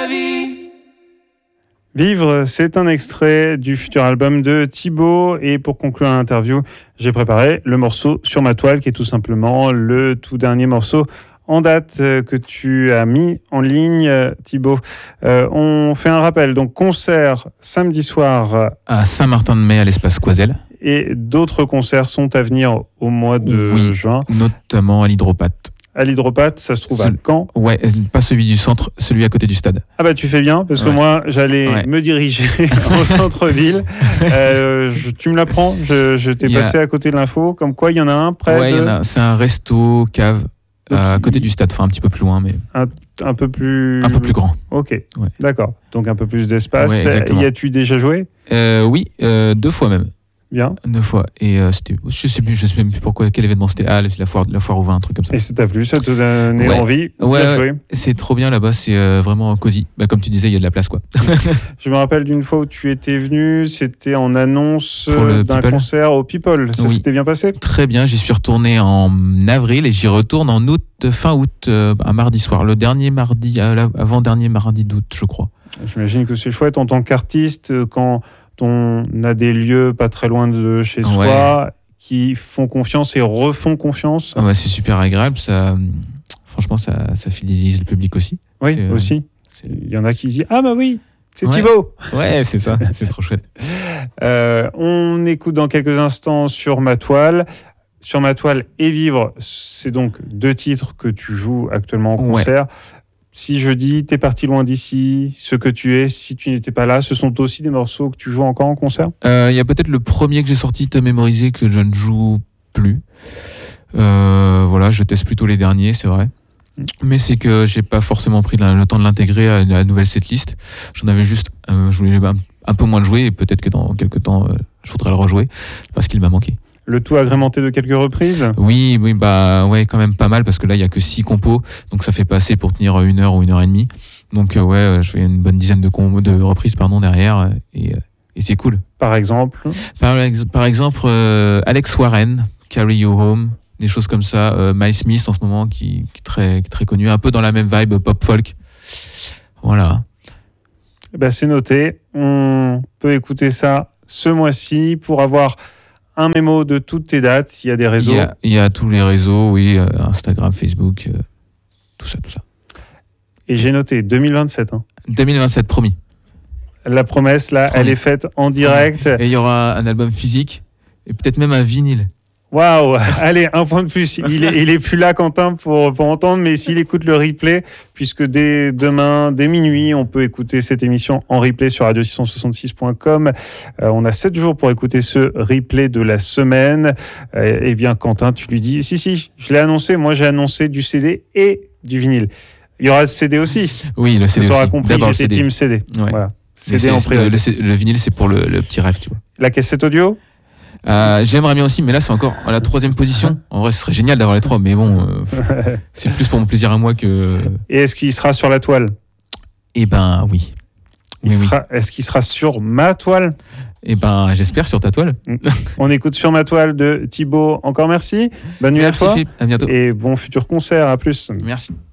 la vie. Vivre, c'est un extrait du futur album de Thibaut. Et pour conclure l'interview, j'ai préparé le morceau Sur ma toile, qui est tout simplement le tout dernier morceau en date que tu as mis en ligne, Thibaut. On fait un rappel, donc concert samedi soir à Saint-Martin-de-Mai à l'espace Coisel. Et d'autres concerts sont à venir au mois de juin. Notamment à l'Hydropathe. À l'Hydropathe, ça se trouve à Caen. Ouais, pas celui du centre, celui à côté du stade. Ah bah tu fais bien, parce que moi j'allais me diriger au centre-ville. Tu me l'apprends, je t'ai passé à côté de l'info, comme quoi il y en a un près il y en a. C'est un resto cave à côté du stade, enfin un petit peu plus loin, mais un peu plus grand. Ok, d'accord. Donc un peu plus d'espace. Y as-tu déjà joué ? Oui, 2 fois même. Bien. 2 fois. Et c'était, je sais même plus pourquoi, quel événement c'était. Ah, la foire au vin, un truc comme ça. Et ça t'a plu, ça te donnait envie de jouer ? C'est trop bien là-bas, c'est vraiment cosy. Bah, comme tu disais, il y a de la place, quoi. Je me rappelle d'une fois où tu étais venu, c'était en annonce d'un concert au People. Ça s'était bien passé ? Très bien, j'y suis retourné en avril et j'y retourne en fin août, un mardi soir. Le dernier mardi, avant-dernier mardi d'août, je crois. J'imagine que c'est chouette en tant qu'artiste, quand on a des lieux pas très loin de chez soi qui font confiance et refont confiance. Ah c'est super agréable, ça, franchement ça fidélise le public aussi. Oui, aussi. Il y en a qui disent « Ah bah oui, c'est Thibaut !» Ouais, c'est ça, c'est trop chouette. On écoute dans quelques instants Sur ma toile. Sur ma toile et Vivre, c'est donc 2 titres que tu joues actuellement en concert. Si je dis T'es parti loin d'ici, Ce que tu es, Si tu n'étais pas là, ce sont aussi des morceaux que tu joues encore en concert ? Il y a peut-être le premier que j'ai sorti, Te mémoriser, que je ne joue plus. Je teste plutôt les derniers, c'est vrai. Mais c'est que j'ai pas forcément pris le temps de l'intégrer à la nouvelle setlist. J'en avais juste, je voulais un peu moins le jouer et peut-être que dans quelques temps, je voudrais le rejouer parce qu'il m'a manqué. Le tout agrémenté de quelques reprises ? Oui, quand même pas mal parce que là il y a que 6 compos, donc ça fait pas assez pour tenir 1 heure ou 1 heure et demie. Donc je fais une bonne dizaine de reprises derrière et c'est cool. Par exemple Par exemple, Alex Warren, Carry You Home, des choses comme ça. Miles Smith en ce moment qui est très connu, un peu dans la même vibe pop folk. Voilà. C'est noté. On peut écouter ça ce mois-ci pour avoir un mémo de toutes tes dates. Il y a des réseaux. Il y a tous les réseaux, oui, Instagram, Facebook, tout ça. Et j'ai noté 2027. 2027, promis. La promesse, là, elle est faite en direct. Et il y aura un album physique et peut-être même un vinyle. Waouh! Allez, un point de plus. Il est plus là, Quentin, pour entendre, mais s'il écoute le replay, puisque dès demain, dès minuit, on peut écouter cette émission en replay sur radio666.com. On a 7 jours pour écouter ce replay de la semaine. Eh bien, Quentin, tu lui dis, si, je l'ai annoncé. Moi, j'ai annoncé du CD et du vinyle. Il y aura le CD aussi. Oui, le CD aussi. Tu auras compris, j'étais team CD. Ouais. Voilà. CD en priorité. Le vinyle, c'est pour le petit rêve, tu vois. La cassette audio? J'aimerais bien aussi, mais là c'est encore à la 3e position. En vrai, ce serait génial d'avoir les 3, mais bon, c'est plus pour mon plaisir à moi que. Et est-ce qu'il sera sur la toile? Eh ben oui. Est-ce qu'il sera sur ma toile? Eh ben, j'espère sur ta toile. On écoute Sur ma toile de Thibaut. Encore merci. Bonne nuit à toi. Philippe. À bientôt. Et bon futur concert. À plus. Merci.